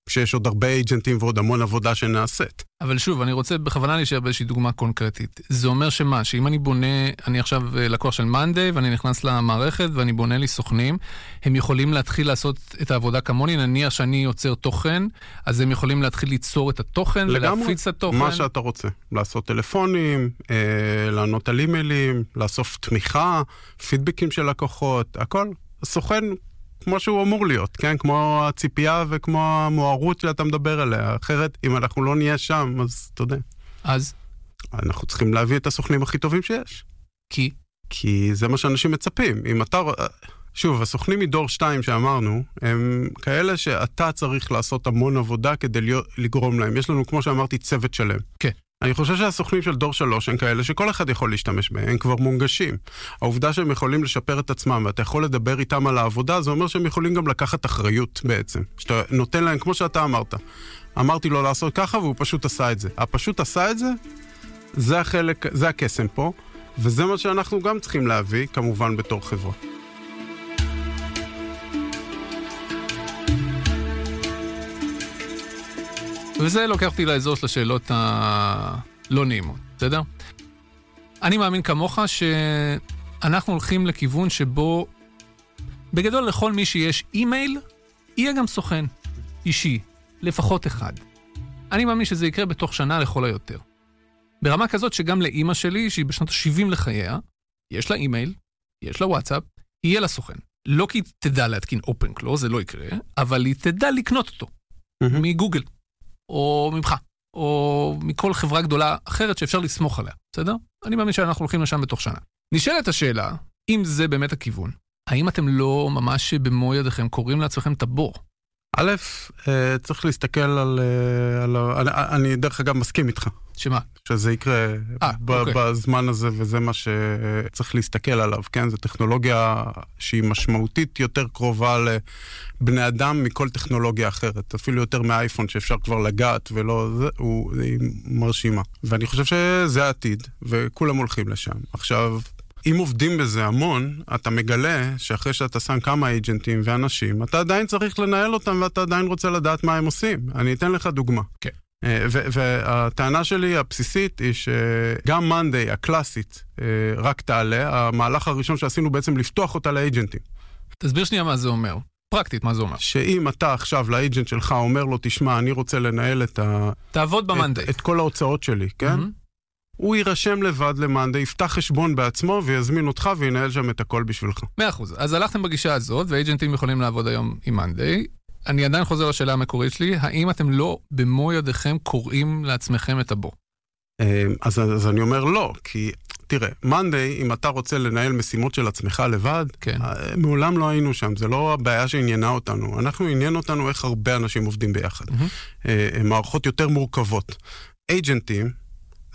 שיש עוד הרבה אייג'נטים ועוד המון עבודה שנעשית. אבל שוב, אני רוצה בכוונה להישאר באיזושהי דוגמה קונקרטית. זה אומר שמה? שאם אני בונה, אני עכשיו לקוח של מאנדיי, ואני נכנס למערכת, ואני בונה לי סוכנים, הם יכולים להתחיל לעשות את העבודה כמוני, נניח שאני יוצר תוכן, אז הם יכולים להתחיל ליצור את התוכן, ולהפיץ את התוכן. מה שאתה רוצה. לעשות טלפונים, לענות על אימיילים, לאסוף תמיכה, פידבקים של לקוחות, הכל. הסוכן כמו שהוא אמור להיות, כן? כמו הציפייה וכמו המוארות שאתה מדבר עליה. אחרת, אם אנחנו לא נהיה שם, אז אתה יודע. אז? אנחנו צריכים להביא את הסוכנים הכי טובים שיש. כי? כי זה מה שאנשים מצפים. אם אתה... שוב, הסוכנים מדור 2 שאמרנו, הם כאלה שאתה צריך לעשות המון עבודה כדי לגרום להם. יש לנו, כמו שאמרתי, צוות שלם. כן. אני חושב שהסוכנים של דור 3 הם כאלה שכל אחד יכול להשתמש בהם, הם כבר מונגשים. העובדה שהם יכולים לשפר את עצמם, ואתה יכול לדבר איתם על העבודה, זה אומר שהם יכולים גם לקחת אחריות בעצם. שאתה נותן להם, כמו שאתה אמרת. אמרתי לו לעשות ככה, והוא פשוט עשה את זה. הפשוט עשה את זה, זה החלק, זה הקסם פה, וזה מה שאנחנו גם צריכים להביא, כמובן בתור חברה. וזה לוקח אותי לאזור של השאלות הלא נעימות, בסדר? אני מאמין כמוך שאנחנו הולכים לכיוון שבו בגדול לכל מי שיש אימייל, יהיה גם סוכן אישי, לפחות אחד. אני מאמין שזה יקרה בתוך שנה לכל היותר. ברמה כזאת שגם לאמא שלי, שהיא בשנות ה-70 לחייה, יש לה אימייל, יש לה וואטסאפ, יהיה לה סוכן. לא כי היא תדע להתקין OpenClaw, זה לא יקרה, אבל היא תדע לקנות אותו מגוגל. או ממך, או מכל חברה גדולה אחרת שאפשר לסמוך עליה, בסדר? אני מאמין שאנחנו הולכים לשם בתוך שנה. נשאלת השאלה, אם זה באמת הכיוון, האם אתם לא ממש במו ידיכם קוראים לעצמכם את הבור? א', צריך להסתכל על... אני דרך אגב מסכים איתך. שמה? שזה יקרה בזמן הזה, וזה מה שצריך להסתכל עליו, כן? זו טכנולוגיה שהיא משמעותית יותר קרובה לבני אדם מכל טכנולוגיה אחרת. אפילו יותר מהאייפון שאפשר כבר לגעת ולא... היא מרשימה. ואני חושב שזה העתיד, וכולם הולכים לשם. עכשיו... אם עובדים בזה המון, אתה מגלה שאחרי שאתה שם כמה אייג'נטים ואנשים, אתה עדיין צריך לנהל אותם ואתה עדיין רוצה לדעת מה הם עושים. אני אתן לך דוגמה. כן. והטענה שלי הבסיסית היא שגם מאנדיי הקלאסית רק תעלה, המהלך הראשון שעשינו בעצם לפתוח אותה לאייג'נטים. תסביר שנייה מה זה אומר. פרקטית, מה זה אומר? שאם אתה עכשיו לאייג'נט שלך אומר לו, תשמע, אני רוצה לנהל תעבוד במאנדיי. את כל ההוצאות שלי, כן? הוא יירשם לבד למאנדיי, יפתח חשבון בעצמו ויזמין אותך וינהל שם את הכל בשבילך. 100%. אז הלכתם בגישה הזאת, ואייג'נטים יכולים לעבוד היום עם מאנדיי. אני עדיין חוזר לשאלה המקורית שלי, האם אתם לא במו ידיכם קוראים לעצמכם את הבור? אז אני אומר לא, כי תראה, מאנדיי, אם אתה רוצה לנהל משימות של עצמך לבד, כן. מעולם לא היינו שם, זה לא הבעיה שעניינה אותנו. אנחנו עניין אותנו איך הרבה אנשים עובדים ביחד. מערכות יותר מורכבות. אייג'נטים,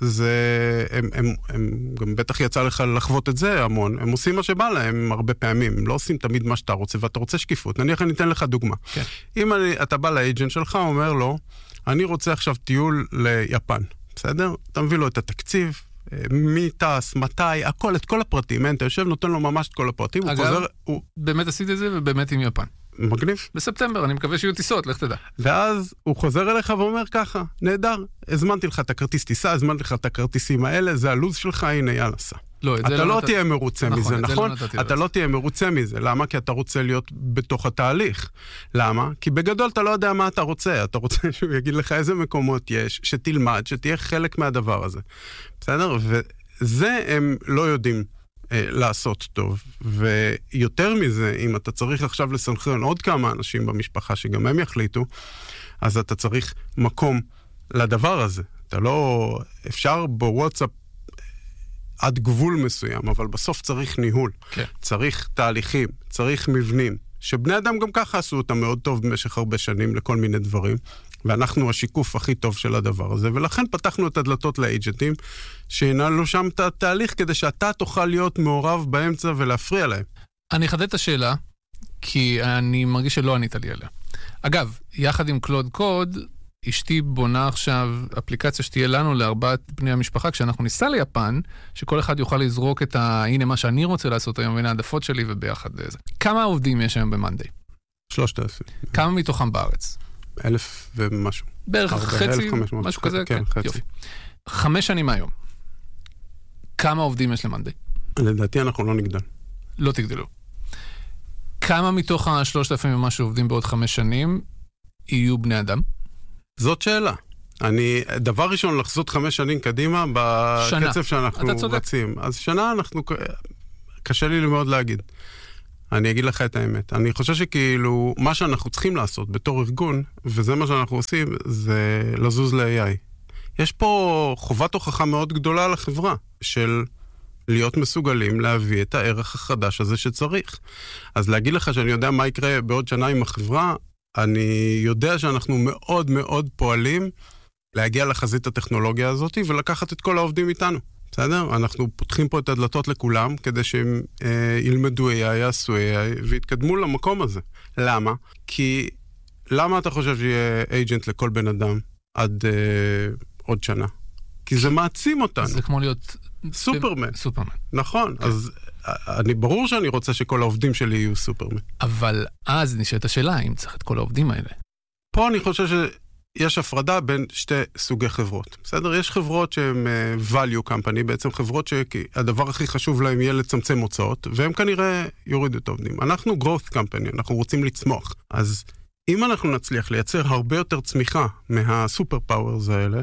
הם גם בטח יצא לך לחוות את זה המון, הם עושים מה שבא להם הרבה פעמים, הם לא עושים תמיד מה שאתה רוצה, ואתה רוצה שקיפות. נניח אני אתן לך דוגמה. כן. אם אתה בא לאייג'נט שלך, אומר לו, אני רוצה עכשיו טיול ליפן, בסדר? אתה מביא לו את התקציב, מי טס, מתי, הכל, את כל הפרטים, אתה יושב, נותן לו ממש את כל הפרטים. אגב, באמת עשית את זה ובאמת עם יפן. מגניב. בספטמבר, אני מקווה שיהיו טיסות, לך תדע. ואז הוא חוזר אליך ואומר ככה, נהדר, הזמנתי לך את הכרטיס טיסה, הזמנתי לך את הכרטיסים האלה, זה הלוז שלך, הנה יאללה סע. אתה לא תהיה מרוצה מזה, נכון? אתה לא תהיה מרוצה מזה. למה? כי אתה רוצה להיות בתוך התהליך. למה? כי בגדול אתה לא יודע מה אתה רוצה. אתה רוצה שהוא יגיד לך איזה מקומות יש, שתלמד, שתהיה חלק מהדבר הזה. בסדר? וזה הם לא יודעים לעשות טוב. ויותר מזה, אם אתה צריך עכשיו לסנכרן עוד כמה אנשים במשפחה שגם הם יחליטו, אז אתה צריך מקום לדבר הזה. אתה לא... אפשר בוואטסאפ עד גבול מסוים, אבל בסוף צריך ניהול. כן. צריך תהליכים, צריך מבנים, שבני אדם גם ככה עשו אותם מאוד טוב במשך הרבה שנים לכל מיני דברים, ואנחנו השיקוף הכי טוב של הדבר הזה, ולכן פתחנו את הדלתות לאייג'נטים, שינהלו שם את התהליך, כדי שאתה תוכל להיות מעורב באמצע ולהפריע להם. אני אחדד את השאלה, כי אני מרגיש שלא ענית לי עליה. אגב, יחד עם קלוד קוד, אשתי בונה עכשיו אפליקציה שתהיה לנו לארבעת בני המשפחה, כשאנחנו ניסע ליפן, שכל אחד יוכל לזרוק את הנה מה שאני רוצה לעשות היום, הנה העדפות שלי וביחד זה. כמה עובדים יש היום במאנדיי? 3,000. כמה מתוכם בארץ? 1,000 ומשהו. בערך חצי, משהו כזה? כן, חצי. יופי. 5 שנים מהיום. כמה עובדים יש למאנדי? לדעתי אנחנו לא נגדל. לא תגדלו. כמה מתוך 3,000 ומשהו עובדים בעוד 5 שנים יהיו בני אדם? זאת שאלה. דבר ראשון, לחזות 5 שנים קדימה, בקצב שאנחנו רצים. אז שנה קשה לי מאוד להגיד. אני אגיד לך את האמת. אני חושב שכאילו, מה שאנחנו צריכים לעשות בתור ארגון, וזה מה שאנחנו עושים, זה לזוז ל-AI. יש פה חובת הוכחה מאוד גדולה לחברה, של להיות מסוגלים להביא את הערך החדש הזה שצריך. אז להגיד לך שאני יודע מה יקרה בעוד שנה עם החברה, אני יודע שאנחנו מאוד מאוד פועלים להגיע לחזית הטכנולוגיה הזאת ולקחת את כל העובדים איתנו. בסדר? אנחנו פותחים פה את הדלתות לכולם כדי שהם ילמדו AI, יעשו AI ויתקדמו למקום הזה. למה? כי למה אתה חושב שיהיה אייג'נט לכל בן אדם עד עוד שנה? כי זה מעצים אותנו. זה כמו להיות סופרמן. סופרמן. נכון, אז ברור שאני רוצה שכל העובדים שלי יהיו סופרמן. אבל אז נשאלת השאלה, האם צריך את כל העובדים האלה? פה אני חושב שיש הפרדה בין 2 סוגי חברות. בסדר? יש חברות שהן value company, בעצם חברות שהדבר הכי חשוב להם יהיה לצמצם הוצאות, והם כנראה יורידו את העובדים. אנחנו growth company, אנחנו רוצים לצמוח. אז אם אנחנו נצליח לייצר הרבה יותר צמיחה מהסופר פאוורס האלה,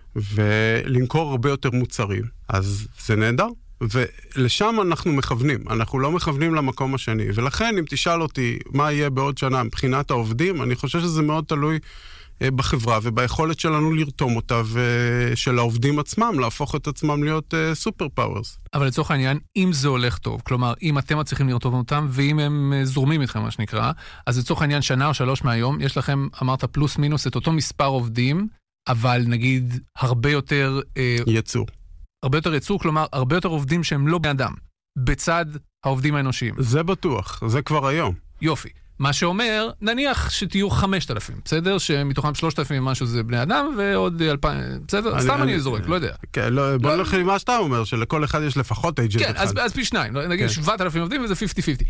ולמכור הרבה יותר מוצרים, אז זה נהדר. ולשם אנחנו מכוונים, אנחנו לא מכוונים למקום השני. ולכן, אם תשאל אותי מה יהיה בעוד שנה מבחינת העובדים, אני חושב שזה מאוד תלוי בחברה וביכולת שלנו לרתום אותה, ושל העובדים עצמם, להפוך את עצמם להיות סופר פאוורס. אבל לצורך העניין, אם זה הולך טוב, כלומר, אם אתם מצליחים לרתום אותם, ואם הם זורמים איתכם, מה שנקרא, אז לצורך העניין, שנה או 3 מהיום, יש לכם, אמרת, פלוס מינוס את אותו מספר עובדים, אבל נגיד הרבה יותר יצור. הרבה יותר יצור, כלומר, הרבה יותר עובדים שהם לא בני אדם, בצד העובדים האנושיים. זה בטוח, זה כבר היום. יופי. מה שאומר, נניח שתהיו 5,000, בסדר? שמתוכם 3,000 ומשהו זה בני אדם, ועוד 2,000, בסדר? סתם אני זורק, לא יודע. כן, בוא נלך עם מה שאתה אומר, שלכל אחד יש לפחות אייג'נט אחד. כן, אז פי 2, נגיד 7,000 עובדים וזה 50-50.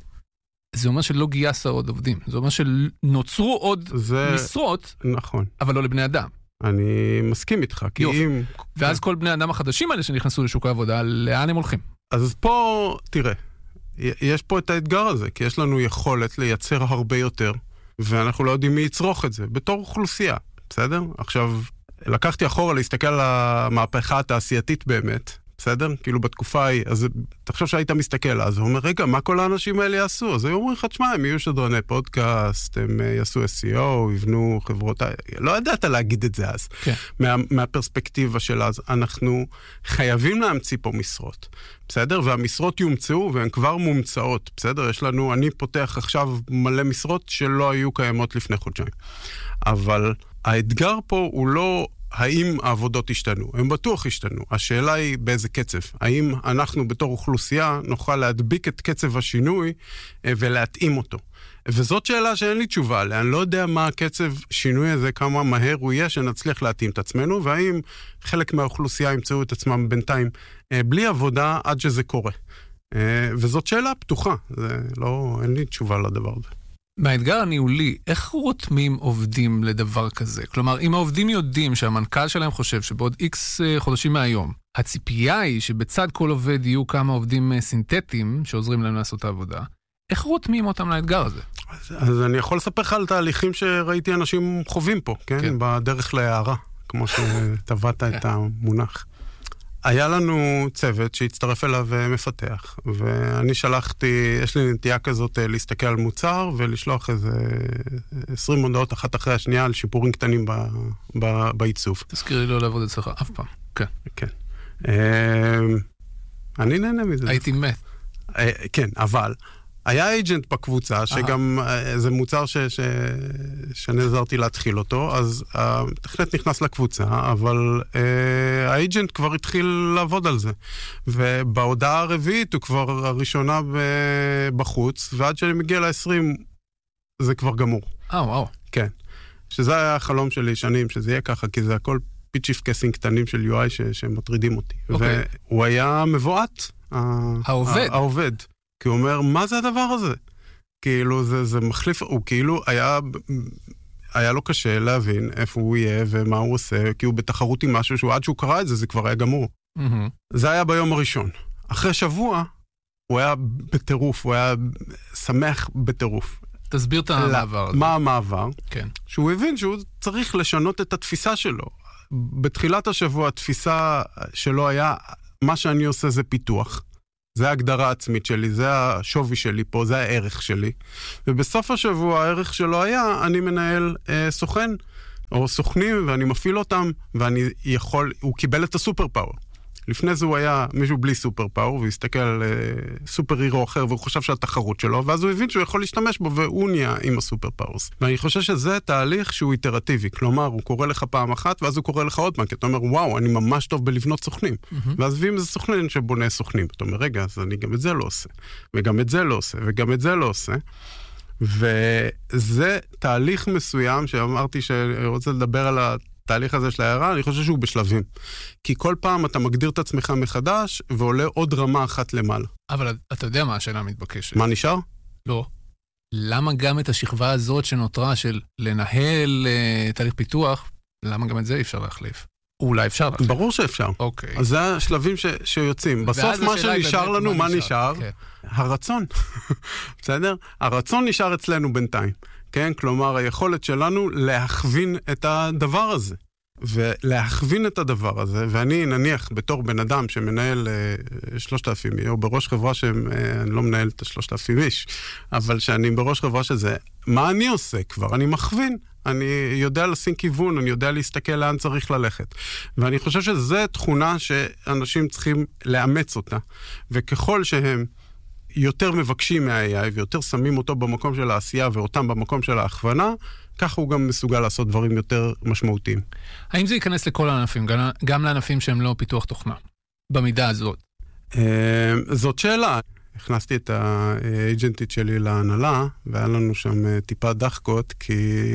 זה אומר שלא גייסת עוד עובדים, זה אומר שנוצרו עוד משרות, נכון. אבל לא לבני אדם. אני מסכים איתך, כי אם... ואז כל בני אדם החדשים האלה שנכנסו לשוק העבודה, לאן הם הולכים? אז פה, תראה, יש פה את האתגר הזה, כי יש לנו יכולת לייצר הרבה יותר, ואנחנו לא יודעים מי יצרוך את זה, בתור אוכלוסייה, בסדר? עכשיו, לקחתי אחורה להסתכל על המהפכה התעשייתית באמת, בסדר? כאילו בתקופה ההיא, אז תחשוב שהיית מסתכל, אז הוא אומר, רגע, מה כל האנשים האלה יעשו? אז הם אומרים לך, תשמע, הם יהיו שדרני פודקאסט, הם יעשו SEO, יבנו חברות, לא ידעת להגיד את זה אז. כן. מהפרספקטיבה של אז, אנחנו חייבים להמציא פה משרות, בסדר? והמשרות יומצאו, והן כבר מומצאות, בסדר? יש לנו, אני פותח עכשיו מלא משרות שלא היו קיימות לפני חודשיים. אבל האתגר פה הוא לא האם העבודות השתנו. הם בטוח השתנו. השאלה היא באיזה קצב. האם אנחנו בתור אוכלוסייה נוכל להדביק את קצב השינוי ולהתאים אותו. וזאת שאלה שאין לי תשובה עליה. אני לא יודע מה הקצב שינוי הזה, כמה מהר הוא יהיה שנצליח להתאים את עצמנו, והאם חלק מהאוכלוסייה ימצאו את עצמם בינתיים בלי עבודה עד שזה קורה. וזאת שאלה פתוחה. אין לי תשובה לדבר הזה. מהאתגר הניהולי, איך רותמים עובדים לדבר כזה? כלומר, אם העובדים יודעים שהמנכ"ל שלהם חושב שבעוד X חודשים מהיום, הציפייה היא שבצד כל עובד יהיו כמה עובדים סינתטיים שעוזרים להם לעשות את העבודה, איך רותמים אותם לאתגר הזה? אז אני יכול לספר לך על תהליכים שראיתי אנשים חווים פה, כן? בדרך להערה, כמו שטבעת את המונח. היה לנו צוות שהצטרף אליו מפתח, ואני שלחתי, יש לי נטייה כזאת להסתכל על מוצר ולשלוח איזה 20 הודעות אחת אחרי השנייה על שיפורים קטנים בעיצוב. תזכירי לא לעבוד אצלך אף פעם. כן. כן. אני נהנה מזה. הייתי מת. כן, אבל היה אייג'נט בקבוצה, שגם זה מוצר שנעזרתי להתחיל אותו, אז התכנת נכנס לקבוצה, אבל האייג'נט כבר התחיל לעבוד על זה. ובהודעה הרביעית הוא כבר הראשונה בחוץ, ועד שאני מגיע ל-20 זה כבר גמור. וואו. כן. שזה היה החלום שלי שנים, שזה יהיה ככה, כי זה הכל פיצ'יף קסינג קטנים של UI שמטרידים אותי. והוא היה מבועת. העובד. כי הוא אומר, מה זה הדבר הזה? כאילו, זה מחליף, הוא כאילו היה היה לו קשה להבין איפה הוא יהיה ומה הוא עושה, כי הוא בתחרות עם משהו שהוא עד שהוא קרא את זה, זה כבר היה גמור. זה היה ביום הראשון. אחרי שבוע, הוא היה בטירוף, הוא היה שמח בטירוף. תסביר את המעבר. מה המעבר? כן. שהוא הבין שהוא צריך לשנות את התפיסה שלו. בתחילת השבוע התפיסה שלו היה, מה שאני עושה זה פיתוח. זה ההגדרה העצמית שלי, זה השווי שלי פה, זה הערך שלי. ובסוף השבוע הערך שלו היה, אני מנהל סוכן, או סוכנים, ואני מפעיל אותם, ואני יכול, הוא קיבל את הסופר פאוור. לפני זה הוא היה מישהו בלי סופר פאוור, והוא הסתכל על סופר הירו אחר, והוא חושב שהתחרות שלו, ואז הוא הבין שהוא יכול להשתמש בו, והוא נהיה עם הסופר פאוורס. ואני חושב שזה תהליך שהוא איטרטיבי, כלומר, הוא קורא לך פעם אחת, ואז הוא קורא לך עוד פעם, כי אתה אומר, וואו, אני ממש טוב בלבנות סוכנים. ואז ואם זה סוכנים שבונה סוכנים, אתה אומר, רגע, אז אני גם את זה לא עושה, וגם את זה לא עושה, וגם את זה לא עושה. וזה תהליך מסוים שאמרתי שאני רוצה לדבר על התהליך הזה של הערה, אני חושב שהוא בשלבים. כי כל פעם אתה מגדיר את עצמך מחדש, ועולה עוד רמה אחת למעלה. אבל אתה יודע מה השאלה מתבקשת. מה נשאר? לא. למה גם את השכבה הזאת שנותרה של לנהל תהליך פיתוח, למה גם את זה אפשר להחליף? אולי אפשר להחליף. ברור שאפשר. אוקיי. אז זה השלבים שיוצאים. בסוף מה שנשאר לנו, מה נשאר? כן. הרצון. בסדר? הרצון נשאר אצלנו בינתיים. כן? כלומר, היכולת שלנו להכווין את הדבר הזה. ולהכווין את הדבר הזה, ואני נניח בתור בן אדם שמנהל 3,000, או בראש חברה שאני לא מנהל את 3,000 איש, אבל שאני בראש חברה שזה, מה אני עושה כבר? אני מכווין. אני יודע לשים כיוון, אני יודע להסתכל לאן צריך ללכת. ואני חושב שזו תכונה שאנשים צריכים לאמץ אותה. וככל שהם יותר מבקשים מה-AI ויותר שמים אותו במקום של העשייה ואותם במקום של ההכוונה, ככה הוא גם מסוגל לעשות דברים יותר משמעותיים. האם זה ייכנס לכל הענפים, גם לענפים שהם לא פיתוח תוכנה, במידה הזאת? זאת שאלה. הכנסתי את האג'נטית שלי להנהלה, והיה לנו שם טיפה דחקות, כי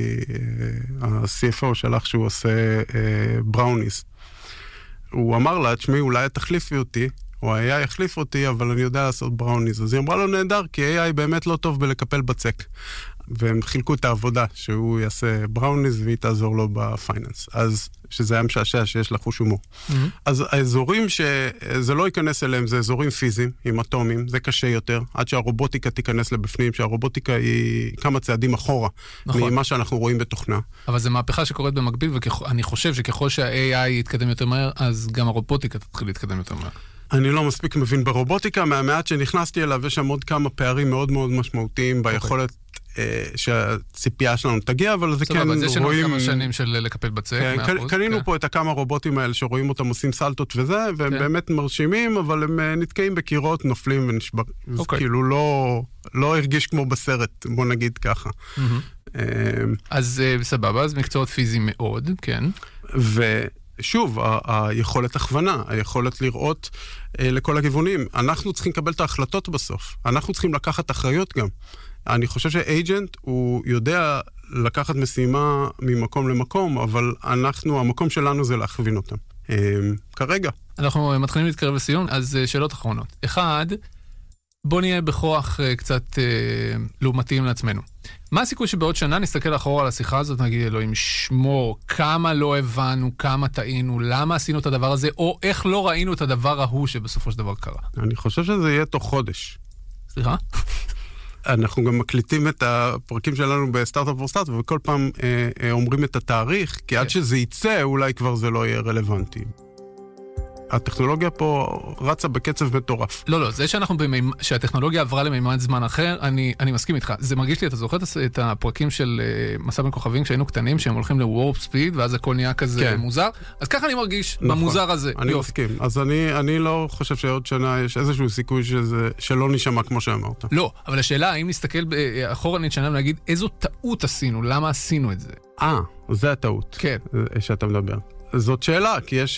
ה-CFO שלח שהוא עושה בראוניס. הוא אמר לה, תשמעי, אולי תחליפי אותי, או ה-AI יחליף אותי, אבל אני יודע לעשות בראוניס. אז היא אמרה לו, נהדר, כי AI באמת לא טוב בלקפל בצק. והם חילקו את העבודה שהוא יעשה בראוניס והיא תעזור לו בפייננס. אז שזה היה משעשע שיש לה חוש הומור. אז האזורים שזה לא ייכנס אליהם זה אזורים פיזיים עם אטומים, זה קשה יותר, עד שהרובוטיקה תיכנס לבפנים, שהרובוטיקה היא כמה צעדים אחורה ממה שאנחנו רואים בתוכנה. אבל זו מהפכה שקורית במקביל, ואני חושב שככל שה-AI יתקדם יותר מהר, אז גם הרובוטיקה תתחיל להתקדם יותר מהר. אני לא מספיק מבין ברובוטיקה, מהמעט שנכנסתי אליו יש שם עוד כמה פערים מאוד מאוד משמעותיים ביכולת שהציפייה שלנו תגיע, אבל זה כן רואים... אז יש לנו כמה שנים של לקפל בצק, 100%. קנינו פה את הכמה רובוטים האלה שרואים אותם עושים סלטות וזה, והם באמת מרשימים, אבל הם נתקעים בקירות, נופלים ונשברים. זה כאילו לא הרגיש כמו בסרט, בוא נגיד ככה. אז סבבה, אז מקצועות פיזיים מאוד, כן. ושוב, היכולת הכוונה, היכולת לראות לכל הכיוונים. אנחנו צריכים לקבל את ההחלטות בסוף. אנחנו צריכים לקחת אחריות גם. אני חושב שאג'נט הוא יודע לקחת משימה ממקום למקום, אבל המקום שלנו זה להכווין אותם. כרגע. אנחנו מתחילים להתקרב לסיום, אז שאלות אחרונות. אחד, בוא נהיה בכוח קצת לעומתיים לעצמנו. מה הסיכוי שבעוד שנה נסתכל אחורה על השיחה הזאת, נגיד אלוהים שמור, כמה לא הבנו, כמה טעינו, למה עשינו את הדבר הזה, או איך לא ראינו את הדבר ההוא שבסופו של דבר קרה? אני חושב שזה יהיה תוך חודש. סליחה? אנחנו גם מקליטים את הפרקים שלנו בסטארט-אפ פור סטארט-אפ, וכל פעם אומרים את התאריך, כי עד שזה יצא, אולי כבר זה לא יהיה רלוונטי. הטכנולוגיה פה רצה בקצב מטורף. לא, זה שהטכנולוגיה עברה למימד זמן אחר, אני מסכים איתך. זה מרגיש לי, אתה זוכר את הפרקים של מסע בין כוכבים כשהיינו קטנים, שהם הולכים לוורפ ספיד, ואז הכל נהיה כזה מוזר? אז ככה אני מרגיש במוזר הזה. אני מסכים. אז אני לא חושב שעוד שנה יש איזשהו סיכוי שלא נשמע כמו שאמרת. לא, אבל השאלה, האם נסתכל אחורה נשנה ולהגיד, איזו טעות עשינו? למה עשינו את זה? זה הטעות. כן. שאתה מדבר. זאת שאלה, כי יש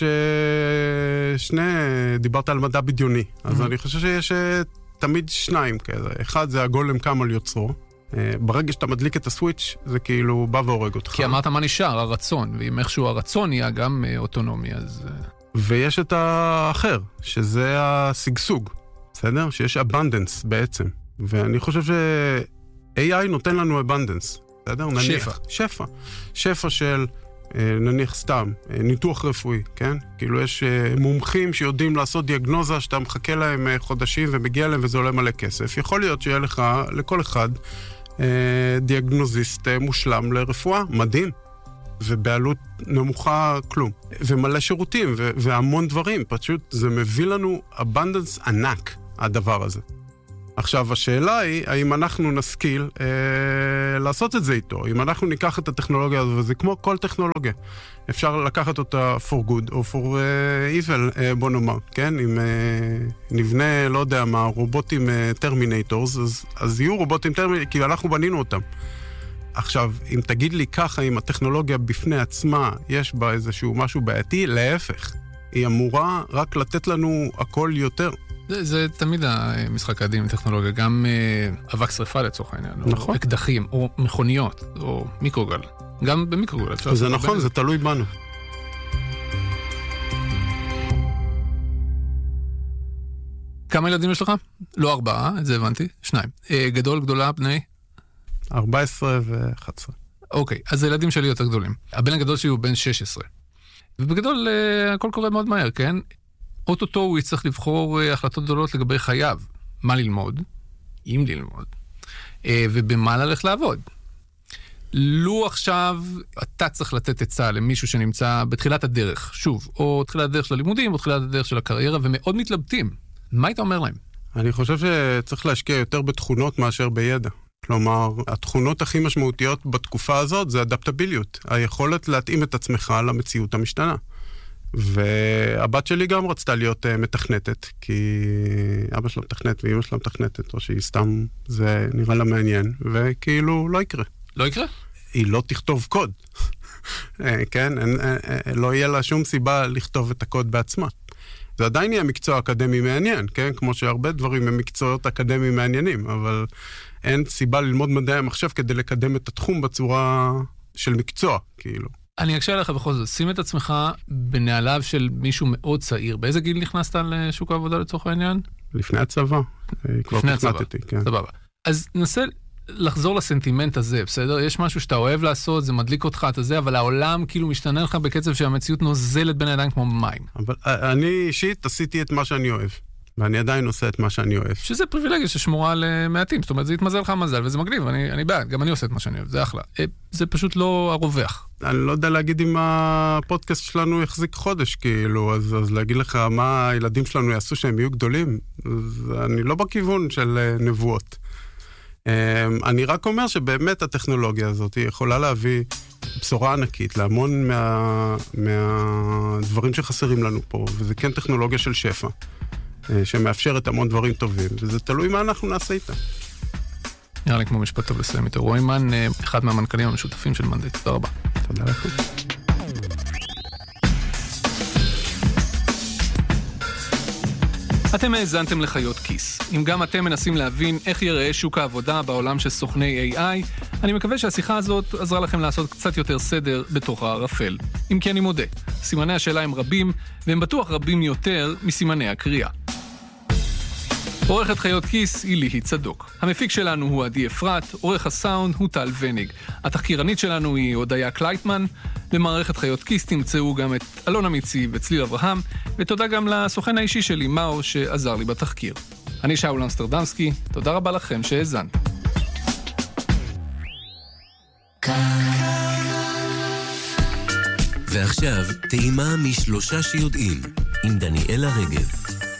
דיברת על מדע בדיוני, אז אני חושב שיש תמיד שניים כאלה. אחד זה הגולם קם על יוצרו, ברגע שאתה מדליק את הסוויץ' זה כאילו בא והורג אותך. כי אמרת מה נשאר, הרצון, ואם איכשהו הרצון יהיה גם אוטונומי, אז... ויש את האחר, שזה הסגסוג, בסדר? שיש abundance בעצם, ואני חושב ש-AI נותן לנו abundance. בסדר? שפע. שפע של, נניח סתם, ניתוח רפואי, כן? כאילו יש מומחים שיודעים לעשות דיאגנוזה שאתה מחכה להם חודשים ומגיע להם וזה עולה מלא כסף. יכול להיות שיהיה לך, לכל אחד, דיאגנוזיסט מושלם לרפואה, מדהים. ובעלות נמוכה כלום. ומלא שירותים והמון דברים. פשוט זה מביא לנו abundance ענק, הדבר הזה. עכשיו, השאלה היא, האם אנחנו נשכיל לעשות את זה איתו? אם אנחנו ניקח את הטכנולוגיה הזו, וזה כמו כל טכנולוגיה. אפשר לקחת אותה for good או for evil, בוא נאמר, כן? אם נבנה, לא יודע מה, רובוטים טרמינטורס, אז יהיו רובוטים טרמינטורס, כי אנחנו בנינו אותם. עכשיו, אם תגיד לי ככה, אם הטכנולוגיה בפני עצמה, יש בה איזשהו משהו בעייתי, להפך. היא אמורה רק לתת לנו הכל יותר. זה תמיד המשחק העדין בטכנולוגיה, גם אבק שריפה לצורך העניין, נכון. או אקדחים, או מכוניות, או מיקרוגל. גם במיקרוגל. זה נכון, זה תלוי בנו. כמה ילדים יש לך? לא 4, את זה הבנתי. 2. גדול, גדולה, בני? 14 ו-11. אוקיי, אז הילדים שלי יותר גדולים. הבן הגדול שלי הוא בן 16. ובגדול, הכל קורה מאוד מהר, כן? אוטוטו הוא יצטרך לבחור החלטות גדולות לגבי חייו. מה ללמוד? אם ללמוד. ובמה ללכת לעבוד. לו עכשיו אתה צריך לתת עצה למישהו שנמצא בתחילת הדרך, שוב, או תחילת הדרך של הלימודים, או תחילת הדרך של הקריירה, ומאוד מתלבטים. מה היית אומר להם? אני חושב שצריך להשקיע יותר בתכונות מאשר בידע. כלומר, התכונות הכי משמעותיות בתקופה הזאת זה אדפטביליות. היכולת להתאים את עצמך למציאות המשתנה. והבת שלי גם רצתה להיות מתכנתת, כי אבא שלה מתכנת ואמא שלה מתכנתת, או שהיא סתם, זה נראה לה מעניין, וכאילו לא יקרה. לא יקרה? היא לא תכתוב קוד. כן? לא יהיה לה שום סיבה לכתוב את הקוד בעצמה. זה עדיין יהיה מקצוע אקדמי מעניין, כן? כמו שהרבה דברים הם מקצועות אקדמיים מעניינים, אבל אין סיבה ללמוד מדעי המחשב כדי לקדם את התחום בצורה של מקצוע, כאילו. אני אקשה לך בכל זאת, שים את עצמך בנעליו של מישהו מאוד צעיר. באיזה גיל נכנסת לשוק העבודה לצורך העניין? לפני הצבא. לפני הצבא, כן. סבבה. אז ננסה לחזור לסנטימנט הזה, בסדר? יש משהו שאתה אוהב לעשות, זה מדליק אותך את זה, אבל העולם כאילו משתנה לך בקצב שהמציאות נוזלת בין הידיים כמו מים. אבל אני אישית עשיתי את מה שאני אוהב. ואני עדיין עושה את מה שאני אוהב. שזה פריבילגיה ששמורה למעטים, זאת אומרת, זה יתמזל לך מזל, וזה מגניב, אני בעד, גם אני עושה את מה שאני אוהב, זה אחלה. זה פשוט לא הרווח. אני לא יודע להגיד אם הפודקאסט שלנו יחזיק חודש, כאילו, אז להגיד לך מה הילדים שלנו יעשו שהם יהיו גדולים, אז אני לא בכיוון של נבואות. אני רק אומר שבאמת הטכנולוגיה הזאת יכולה להביא בשורה ענקית להמון מהדברים שחסרים לנו פה, וזה כן טכנולוגיה של שפע. שמאפשרת המון דברים טובים, וזה תלוי מה אנחנו נעשה איתה. נראה לי כמו משפט טוב לסיים איתו. רועי מן, אחד מהמנכ"לים המשותפים של מנדי. תודה רבה. תודה לכם. אתם האזנתם לחיות כיס. אם גם אתם מנסים להבין איך ייראה שוק העבודה בעולם של סוכני AI, אני מקווה שהשיחה הזאת עזרה לכם לעשות קצת יותר סדר בתוך הערפל. אם כי אני מודה, סימני השאלה הם רבים, והם בטוח רבים יותר מסימני הקריאה. עורכת חיות כיס היא ליהי צדוק. המפיק שלנו הוא עדי אפרת, עורך הסאונד הוא טל וניג. התחקירנית שלנו היא הודיה קלייטמן. במערכת חיות כיס תמצאו גם את אלון אמיצי וצליל אברהם, ותודה גם לסוכן האישי שלי, מאור, שעזר לי בתחקיר. אני שאול אמסטרדמסקי, תודה רבה לכם שהאזנתם. ועכשיו, טעימה משלושה שיודעים, עם דניאלה רגב.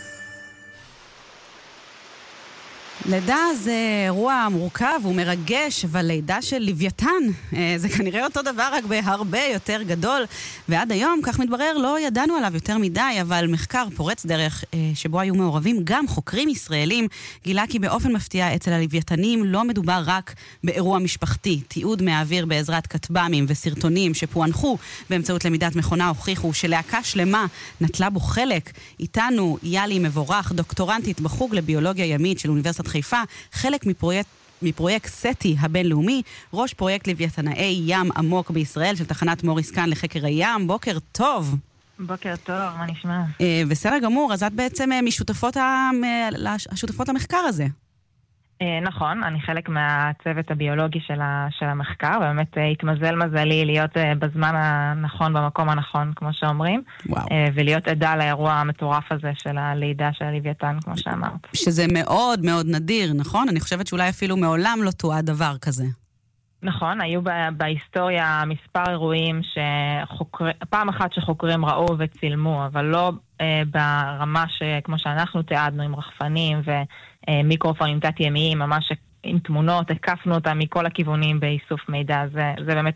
לידה זה אירוע מורכב ומרגש, אבל לידה של לוויתן זה כנראה אותו דבר, רק בהרבה יותר גדול, ועד היום, כך מתברר, לא ידענו עליו יותר מדי, אבל מחקר פורץ דרך שבו היו מעורבים גם חוקרים ישראלים, גילה כי באופן מפתיע אצל הלוויתנים לא מדובר רק באירוע משפחתי. תיעוד מהאוויר בעזרת כטב"מים וסרטונים שפוענחו באמצעות למידת מכונה הוכיחו שלהקה שלמה נטלה בו חלק. איתנו יאלי מבורך, דוקטורנטית בחוג לביולוגיה ימית של אוניברסיטת חיפה, חלק מפרויקט סטי הבינלאומי, ראש פרויקט לוויתנאי ים עמוק בישראל של תחנת מוריס קאן לחקר הים. בוקר טוב. בוקר טוב, מה נשמע? בסדר גמור, אז את בעצם משותפות השותפות למחקר הזה. נכון, אני חלק מהצוות הביולוגי של המחקר, ובאמת התמזל מזלי להיות בזמן הנכון, במקום הנכון, כמו שאומרים, ולהיות עדה לאירוע המטורף הזה של הלידה של הלוויתן, כמו שאמרת. שזה מאוד מאוד נדיר, נכון? אני חושבת שאולי אפילו מעולם לא תועד דבר כזה. נכון, היו בהיסטוריה מספר אירועים פעם אחת שחוקרים ראו וצילמו, אבל לא ברמה כמו שאנחנו תיעדנו עם רחפנים ומיקרופונים תת-ימיים, ממש עם תמונות, הקפנו אותם מכל הכיוונים באיסוף מידע. זה באמת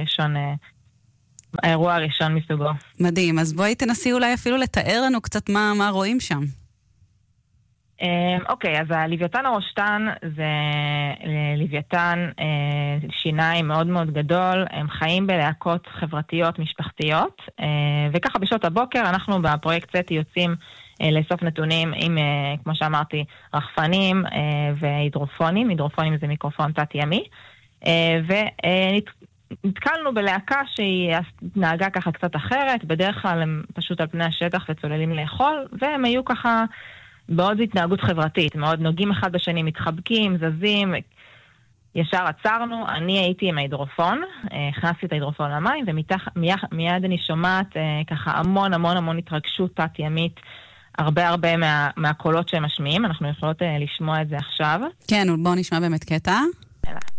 האירוע הראשון מסוגו. מדהים, אז בואי תנסי אולי אפילו לתאר לנו קצת מה רואים שם. אוקיי, אז הלוויתן הראשטן זה לוויתן שיניים מאוד מאוד גדול, הם חיים בלהקות חברתיות משפחתיות, וככה בשעות הבוקר אנחנו בפרויקט סטי יוצאים לאסוף נתונים עם, כמו שאמרתי, רחפנים והידרופונים, הידרופונים זה מיקרופון תת-ימי, ונתקלנו בלהקה שהיא נהגה ככה קצת אחרת, בדרך כלל הם פשוט על פני השטח וצוללים לאכול, והם היו ככה בעוד התנהגות חברתית, מאוד נוגעים אחד בשני, מתחבקים, זזים, ישר עצרנו, אני הייתי עם ההידרופון, הכנסתי את ההידרופון למים, ומיד אני שומעת ככה המון התרגשות תת-ימית, הרבה מהקולות שהם משמיעים, אנחנו יכולות לשמוע את זה עכשיו. כן, בואו נשמע באמת קטע.